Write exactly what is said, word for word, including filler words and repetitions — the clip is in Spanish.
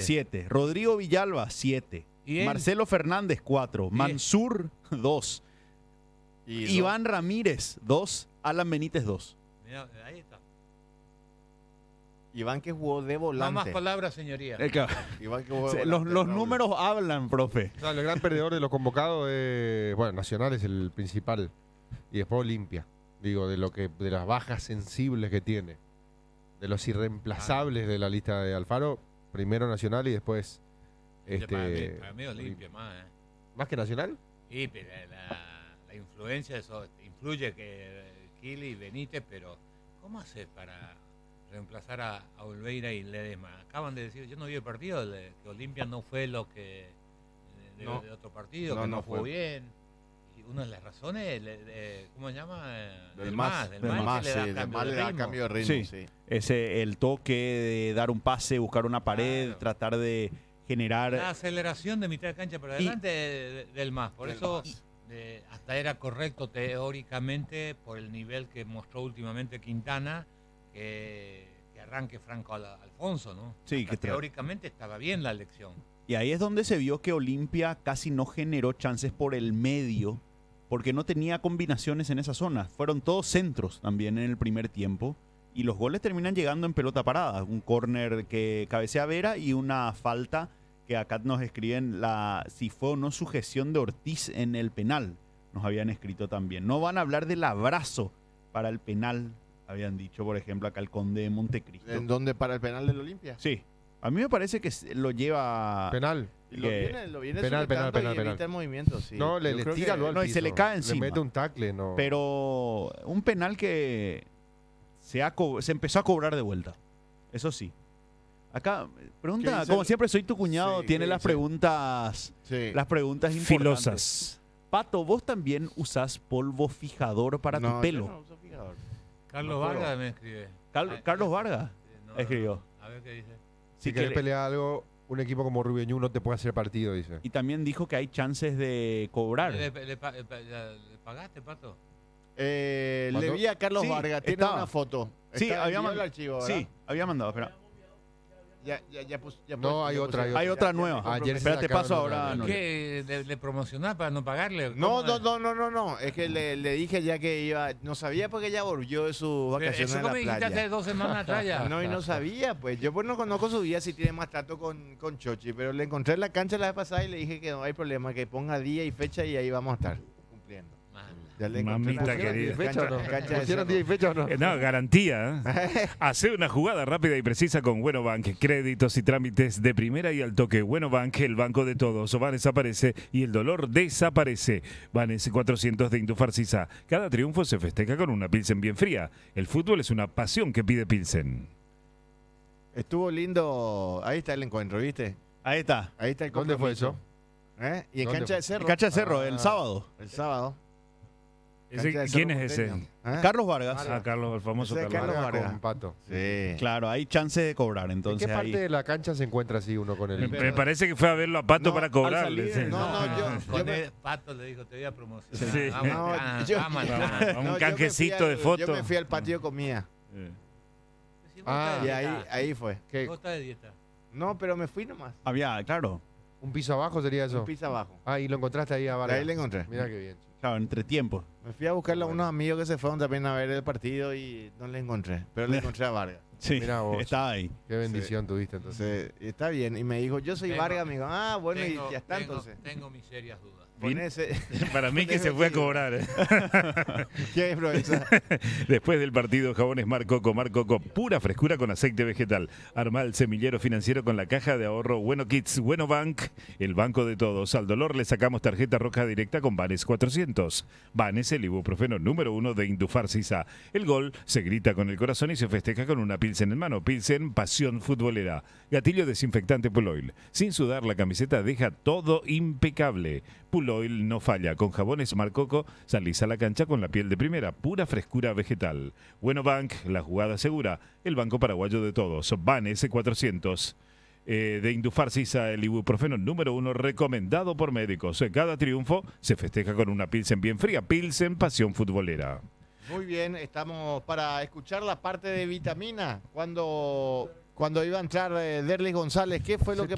siete. Rodrigo Villalba, siete. Marcelo Fernández, cuatro. Mansur, dos. Iván dos. Ramírez, dos. Alan Benítez, dos. Mirá, ahí está. Iván que jugó de volante. No más palabras, señoría. Eh, claro. Iván que jugó de Sí, volante. los los Raúl. números hablan, profe. O sea, el gran perdedor de los convocados es, bueno, Nacional es el principal. Y después Olimpia. Digo, de lo que de las bajas sensibles que tiene. De los irreemplazables de la lista de Alfaro. Primero Nacional y después este para mí, para mí Olimpia más, ¿eh? ¿Más que Nacional? Sí, pero la, la influencia, eso influye que Kili y Benítez, pero ¿cómo hacer para reemplazar a, a Olveira y Ledesma? Acaban de decir, yo no vi el partido, de, que Olimpia no fue lo que de, No. de otro partido, No, que no, no jugó fue. bien. Y una de las razones, le- de- ¿cómo se llama? Del, Del más, más, del del más, más, que sí, le da del cambio más de le da ritmo. cambio de ritmo, Sí. sí. Ese, el toque de dar un pase, buscar una pared, Claro. tratar de generar... La aceleración de mitad de cancha para Y- adelante de- de- del más. Por Del eso más. eh, hasta era correcto teóricamente por el nivel que mostró últimamente Quintana que, que arranque Franco Al- Alfonso, ¿no? Sí, Hasta que tra- teóricamente estaba bien la elección. Y ahí es donde se vio que Olimpia casi no generó chances por el medio, porque no tenía combinaciones en esa zona. Fueron todos centros también en el primer tiempo. Y los goles terminan llegando en pelota parada. Un córner que cabecea Vera y una falta que acá nos escriben la si fue o no sujeción de Ortiz en el penal. Nos habían escrito también. No van a hablar del abrazo para el penal, habían dicho, por ejemplo, acá el Conde de Montecristo. ¿En dónde para el penal del Olimpia? Sí. A mí me parece que se- lo lleva... Penal. Y Lo que- viene, lo viene penal, penal, sujetando penal, y penal. evita el movimiento, sí. No, le, Yo le creo tira que- lo al no, y se piso. le cae encima. Le mete un tackle, no. Pero un penal que se, ha co- se empezó a cobrar de vuelta. Eso sí. Acá, pregunta, ¿Qué dice como el- siempre soy tu cuñado, Sí, tiene ¿qué las dice? preguntas, Sí. las preguntas importantes. Filosas. Pato, vos también usás polvo fijador para No, tu yo pelo. no uso fijador. Carlos No puedo. Vargas me escribe. Cal- Ah, Carlos eh, Vargas eh, no, escribió. no, a ver qué dice. Si Sí, querés que- pelear algo, un equipo como Rubeñú no te puede hacer partido, dice. Y también dijo que hay chances de cobrar. ¿Le, le pa- le pa- le pagaste, Pato? Eh, le ¿Cuándo? vi a Carlos Sí, Vargas, tiene estaba. una foto. Sí, Está- había envió el man- archivo, ¿verdad? Sí, había mandado. Espera. Ya, ya, ya pus- ya No, pus- hay ya otra, hay pusieron. Hay Ya- otra ya- nueva. ya- Ayer se Espérate, sacaron paso una- ahora. No, ¿Qué? ¿Le, le promocionás para no pagarle? No, ¿Cómo no, es? no, no, no, no. Es que le, le dije ya que iba. No sabía porque ya volvió de sus Pero vacaciones eso en la como dijiste hace playa. dos semanas atrás ya. No, y no sabía, pues. Yo pues no conozco su vida si tiene más trato con, con Chochi, pero le encontré en la cancha la vez pasada y le dije que no hay problema, que ponga día y fecha y ahí vamos a estar cumpliendo. Manda. Ya le encontré Mamita en la- querida. ¿Fecha o no? cancha- cancha de ¿Pusieron cerro. día y fecha o no? Eh, No, garantía. ¿eh? Hacer una jugada rápida y precisa con Bueno Bank. Créditos y trámites de primera y al toque. Bueno Bank, el banco de todos. Vanes aparece y el dolor desaparece. Vanes cuatrocientos de Indufarcisa. Cada triunfo se festeja con una Pilsen bien fría. El fútbol es una pasión que pide Pilsen. Estuvo lindo. Ahí está el encuentro, ¿viste? Ahí está. Ahí está el ¿Dónde fue compromiso. eso? ¿Eh? Y en ¿Dónde cancha fue? de cerro. Cancha de Cerro, el Ah, sábado. El sábado. Ese- Cancha de ¿Quién Cerro es ese? Porteño. ¿Eh? Carlos Vargas. Ah, Carlos, el famoso Ese es Carlos. Carlos Vargas Vargas. con Pato. Sí. Claro, hay chance de cobrar, ¿En entonces qué parte ahí. de la cancha se encuentra así uno con Me, el... me parece que fue a verlo a Pato No, para al cobrarle. salir, sí. no, no, yo- Con yo me- el Pato le dijo, te voy a promocionar. Sí. Vamos, No, ah, yo- vamos, Vamos, vamos. vamos, No, un yo me canjecito fui al- de foto. Yo me fui al patio de comida. Eh. Si vos Ah, estás Y de ahí, dieta, ahí fue. ¿Qué? vos estás de dieta. No, pero me fui nomás. Había, claro, ¿Un piso abajo sería eso? Un piso abajo. Ah, y lo encontraste ahí a Vargas. Ahí le encontré. Mira qué bien. claro, entre tiempos. Me fui a buscarle a unos amigos que se fueron también a ver el partido y no le encontré. Pero le encontré a Vargas. Sí, Mirá vos. estaba ahí. Qué bendición tuviste entonces. Entonces, y está bien. Y me dijo, yo soy Tengo- Vargas. Me dijo, ah, bueno, tengo, y ya está tengo- entonces. Tengo mis serias dudas. Ponese. Para mí que se fue a cobrar. ¿eh? ¿Qué, profesor? Después del partido, jabones Mar Coco, Mar Coco, pura frescura con aceite vegetal. Arma el semillero financiero con la caja de ahorro Bueno Kids, Bueno Bank, el banco de todos. Al dolor le sacamos tarjeta roja directa con Vanes cuatrocientos. Vanes, el ibuprofeno número uno de Indufarcisa. El gol se grita con el corazón y se festeja con una Pilsen en mano. Pilsen, pasión futbolera. Gatillo desinfectante Puloil. Sin sudar, la camiseta deja todo impecable. Puloil no falla. Con jabones Mar Coco salís a la cancha con la piel de primera. Pura frescura vegetal. Bueno Bank, la jugada segura. El banco paraguayo de todos. Vanes cuatrocientos. Eh, de Indufarcisa, el ibuprofeno número uno recomendado por médicos. Cada triunfo se festeja con una Pilsen bien fría. Pilsen, pasión futbolera. Muy bien, estamos para escuchar la parte de vitamina. Cuando, cuando iba a entrar eh, Derlis González, ¿qué fue lo Se que